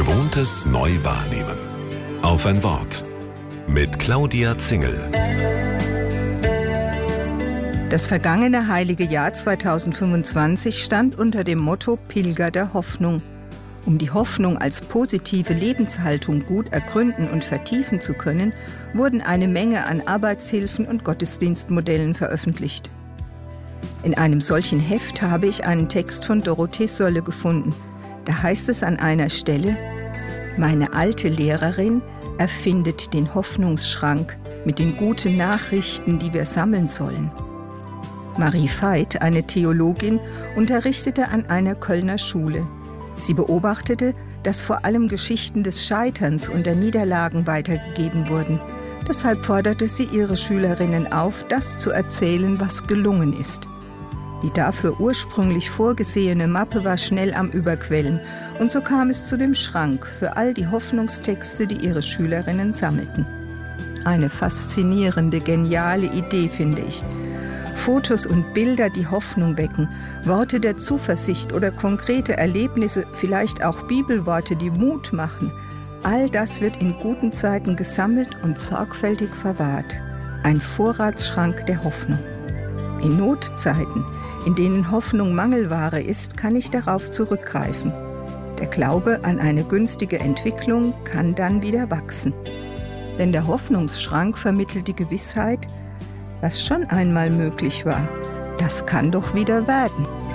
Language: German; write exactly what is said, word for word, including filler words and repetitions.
Gewohntes neu wahrnehmen. Auf ein Wort. Mit Claudia Zingel. Das vergangene heilige Jahr zweitausendfünfundzwanzig stand unter dem Motto Pilger der Hoffnung. Um die Hoffnung als positive Lebenshaltung gut ergründen und vertiefen zu können, wurden eine Menge an Arbeitshilfen und Gottesdienstmodellen veröffentlicht. In einem solchen Heft habe ich einen Text von Dorothee Sölle gefunden. Da heißt es an einer Stelle: Meine alte Lehrerin erfindet den Hoffnungsschrank mit den guten Nachrichten, die wir sammeln sollen. Marie Veit, eine Theologin, unterrichtete an einer Kölner Schule. Sie beobachtete, dass vor allem Geschichten des Scheiterns und der Niederlagen weitergegeben wurden. Deshalb forderte sie ihre Schülerinnen auf, das zu erzählen, was gelungen ist. Die dafür ursprünglich vorgesehene Mappe war schnell am Überquellen und so kam es zu dem Schrank für all die Hoffnungstexte, die ihre Schülerinnen sammelten. Eine faszinierende, geniale Idee, finde ich. Fotos und Bilder, die Hoffnung wecken, Worte der Zuversicht oder konkrete Erlebnisse, vielleicht auch Bibelworte, die Mut machen. All das wird in guten Zeiten gesammelt und sorgfältig verwahrt. Ein Vorratsschrank der Hoffnung. In Notzeiten, in denen Hoffnung Mangelware ist, kann ich darauf zurückgreifen. Der Glaube an eine günstige Entwicklung kann dann wieder wachsen. Denn der Hoffnungsschrank vermittelt die Gewissheit, was schon einmal möglich war, das kann doch wieder werden.